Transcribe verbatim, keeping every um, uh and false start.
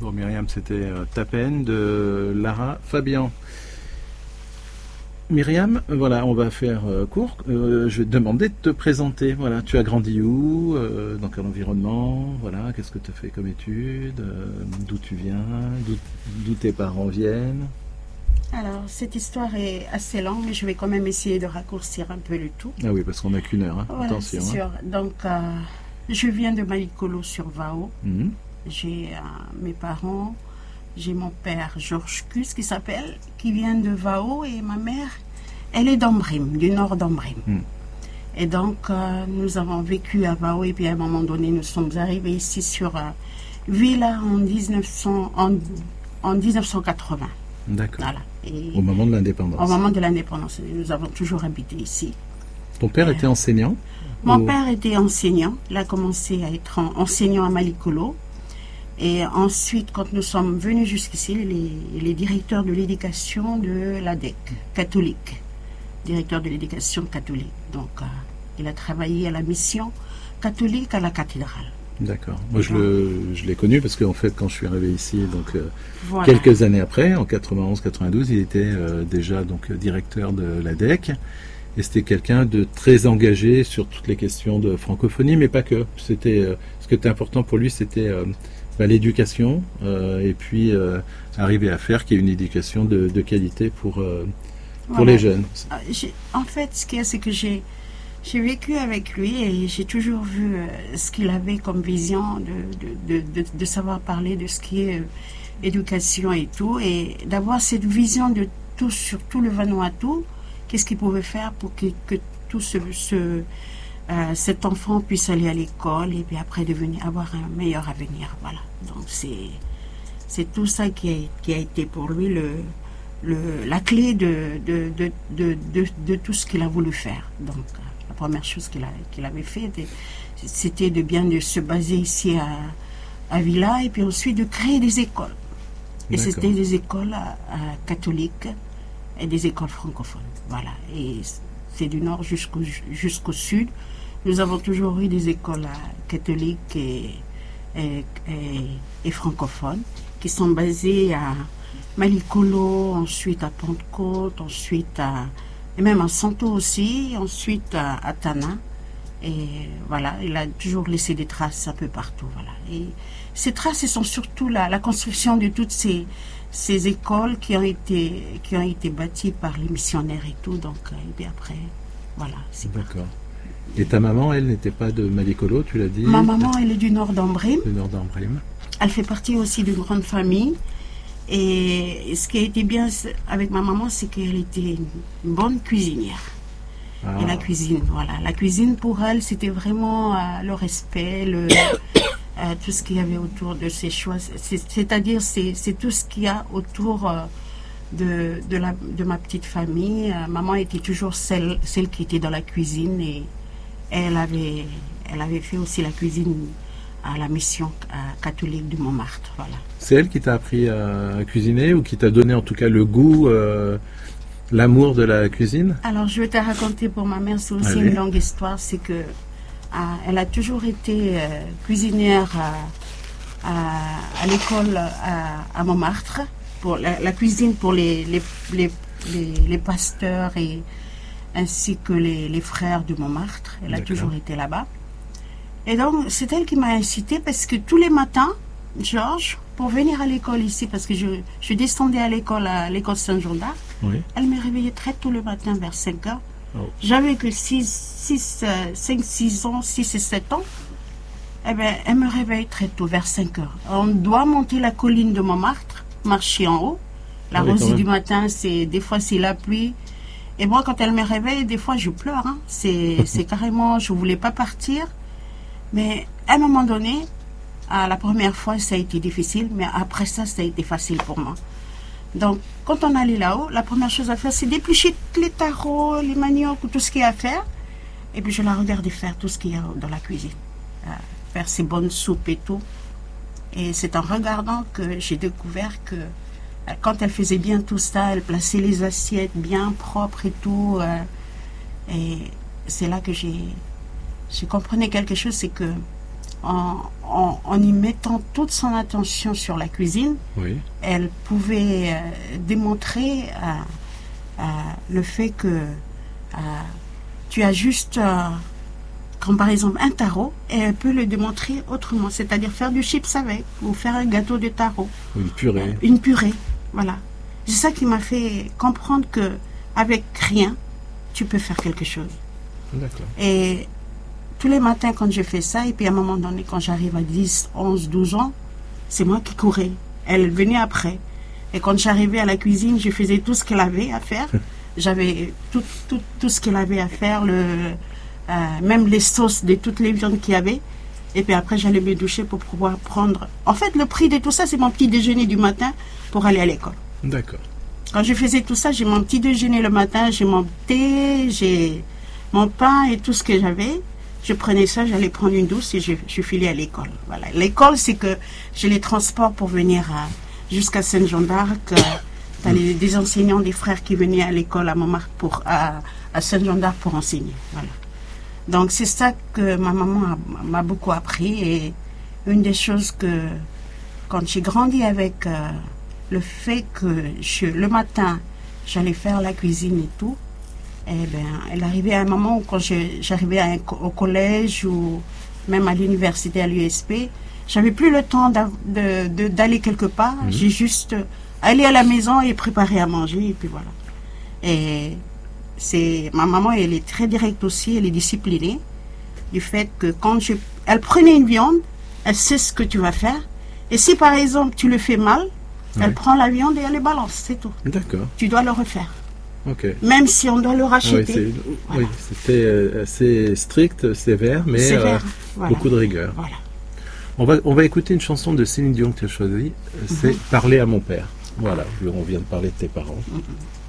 Pour Myriam, c'était euh, Ta peine de Lara Fabian. Myriam, voilà, on va faire euh, court. Euh, je vais te demander de te présenter. Voilà, tu as grandi où, euh, dans quel environnement, voilà, qu'est-ce que tu as fait comme études, euh, d'où tu viens, d'où, d'où tes parents viennent. Alors, cette histoire est assez longue, mais je vais quand même essayer de raccourcir un peu le tout. Ah oui, parce qu'on n'a qu'une heure, hein. Voilà, Attention. c'est sûr. Hein. Donc, euh, je viens de Malikolo sur Vao. Mmh. J'ai euh, mes parents, j'ai mon père Georges Cus qui s'appelle, qui vient de Vao, et ma mère, elle est d'Ambrim, du nord d'Ambrim. Mmh. Et donc, euh, nous avons vécu à Vao, et puis à un moment donné, nous sommes arrivés ici sur euh, Villa en, mille neuf cents, en, en mille neuf cent quatre-vingts. D'accord. Voilà. Et au moment de l'indépendance. Au moment de l'indépendance, nous avons toujours habité ici. Ton père euh, était enseignant? Mon ou... père était enseignant. Il a commencé à être enseignant à Malikolo. Et ensuite, quand nous sommes venus jusqu'ici, les, les directeurs de l'éducation de l'A D E C, catholique. Directeur de l'éducation catholique. Donc, euh, il a travaillé à la mission catholique à la cathédrale. D'accord. Moi, je, le, je l'ai connu parce qu'en fait, quand je suis arrivé ici, donc euh, voilà. quelques années après, en quatre-vingt-onze quatre-vingt-douze, il était euh, déjà donc directeur de l'A D E C. Et c'était quelqu'un de très engagé sur toutes les questions de francophonie, mais pas que. C'était euh, ce qui était important pour lui, c'était euh, bah, l'éducation euh, et puis euh, arriver à faire qu'il y ait une éducation de, de qualité pour euh, pour voilà. les jeunes. J'ai, en fait, ce qu'il y a, c'est que j'ai J'ai vécu avec lui et j'ai toujours vu euh, ce qu'il avait comme vision de, de, de, de, de savoir parler de ce qui est euh, éducation et tout, et d'avoir cette vision de tout sur tout le Vanuatu, qu'est-ce qu'il pouvait faire pour que, que tout ce, ce, euh, cet enfant puisse aller à l'école et puis après devenir, avoir un meilleur avenir. Voilà. Donc c'est, c'est tout ça qui a, qui a été pour lui le, le, la clé de, de, de, de, de, de tout ce qu'il a voulu faire. Donc, la première chose qu'il, a, qu'il avait fait, c'était de bien de se baser ici à, à Villa et puis ensuite de créer des écoles. Et D'accord. C'était des écoles à, à catholiques et des écoles francophones. Voilà. Et c'est du nord jusqu'au, jusqu'au sud. Nous avons toujours eu des écoles catholiques et, et, et, et francophones qui sont basées à Malikolo, ensuite à Pentecôte, ensuite à... et même à Santo aussi, ensuite à, à Tana. Et voilà, il a toujours laissé des traces un peu partout. Voilà. Et ces traces sont surtout la, la construction de toutes ces, ces écoles qui ont, été, qui ont été bâties par les missionnaires et tout. Donc, et puis après, voilà. C'est D'accord. Partout. Et ta maman, elle n'était pas de Malikolo, tu l'as dit? Ma maman, elle est du nord d'Ambrim. Du nord d'Ambrim. Elle fait partie aussi d'une grande famille. Et ce qui a été bien avec ma maman, c'est qu'elle était une bonne cuisinière. Ah. Et la cuisine, voilà. La cuisine, pour elle, c'était vraiment euh, le respect, le, euh, tout ce qu'il y avait autour de ses choix. C'est, c'est-à-dire, c'est, c'est tout ce qu'il y a autour euh, de, de, la, de ma petite famille. Euh, maman était toujours celle, celle qui était dans la cuisine et elle avait, elle avait fait aussi la cuisine à la mission catholique de Montmartre. Voilà. C'est elle qui t'a appris à cuisiner ou qui t'a donné en tout cas le goût, euh, l'amour de la cuisine? Alors je vais te raconter pour ma mère, c'est aussi Allez. Une longue histoire. C'est que euh, elle a toujours été euh, cuisinière à, à, à l'école à, à Montmartre, pour la, la cuisine pour les, les, les, les, les pasteurs et ainsi que les, les frères de Montmartre. Elle a D'accord. toujours été là-bas. Et donc, c'est elle qui m'a incité parce que tous les matins, Georges, pour venir à l'école ici, parce que je, je descendais à l'école, à l'école Saint-Jean d'Arc, oui. Elle me réveillait très tôt le matin vers cinq heures. Oh. J'avais que six, cinq, six ans, six et sept ans. Eh bien, elle me réveille très tôt, vers cinq heures. On doit monter la colline de Montmartre, marcher en haut. La ah, rosée du matin, c'est, des fois, c'est la pluie. Et moi, quand elle me réveille, des fois, je pleure. Hein. C'est, c'est carrément, je ne voulais pas partir. Mais à un moment donné, à la première fois, ça a été difficile, mais après ça, ça a été facile pour moi. Donc, quand on allait là-haut, la première chose à faire, c'est d'éplucher les tarots, les maniocs, tout ce qu'il y a à faire. Et puis, je la regardais faire tout ce qu'il y a dans la cuisine. Euh, faire ses bonnes soupes et tout. Et c'est en regardant que j'ai découvert que euh, quand elle faisait bien tout ça, elle plaçait les assiettes bien propres et tout. Euh, et c'est là que j'ai... Je comprenais quelque chose, c'est que en, en, en y mettant toute son attention sur la cuisine, Oui. elle pouvait euh, démontrer euh, euh, le fait que euh, tu as juste, euh, comme par exemple un taro, et elle peut le démontrer autrement, c'est-à-dire faire du chips avec, ou faire un gâteau de taro. Une purée. Une purée, voilà. C'est ça qui m'a fait comprendre que avec rien, tu peux faire quelque chose. D'accord. Et tous les matins quand je fais ça, et puis à un moment donné, quand j'arrive à dix, onze, douze ans, c'est moi qui courais. Elle venait après. Et quand j'arrivais à la cuisine, je faisais tout ce qu'elle avait à faire. J'avais tout, tout, tout ce qu'elle avait à faire, le, euh, même les sauces de toutes les viandes qu'il y avait. Et puis après, j'allais me doucher pour pouvoir prendre... En fait, le prix de tout ça, c'est mon petit déjeuner du matin pour aller à l'école. D'accord. Quand je faisais tout ça, j'ai mon petit déjeuner le matin, j'ai mon thé, j'ai mon pain et tout ce que j'avais. Je prenais ça, j'allais prendre une douce et je, je filais à l'école. Voilà. L'école, c'est que j'ai les transports pour venir à, jusqu'à Saint-Jean d'Arc. Euh, t'as les, des enseignants, des frères qui venaient à l'école à Montmartre pour, à, à Saint-Jean d'Arc pour enseigner. Voilà. Donc c'est ça que ma maman m'a beaucoup appris, et une des choses que, quand j'ai grandi avec euh, le fait que je, le matin, j'allais faire la cuisine et tout, eh bien, elle arrivait à un moment où quand j'arrivais au collège ou même à l'université, à l'U S P, j'avais plus le temps d'aller de, de, quelque part. Mmh. J'ai juste allé à la maison et préparé à manger, et puis voilà. Et c'est, ma maman, elle est très directe aussi, elle est disciplinée, du fait que quand je, elle prenait une viande, elle sait ce que tu vas faire, et si par exemple tu le fais mal, ouais. Elle prend la viande et elle le balance, c'est tout. D'accord. Tu dois le refaire. Okay. Même si on doit le racheter. Oui, voilà. Oui, c'était euh, assez strict, sévère, mais sévère, euh, voilà. Beaucoup de rigueur. Voilà. On va, on va écouter une chanson de Céline Dion que tu as choisie, c'est mm-hmm. Parler à mon père. Voilà, on vient de parler de tes parents. Mm-hmm.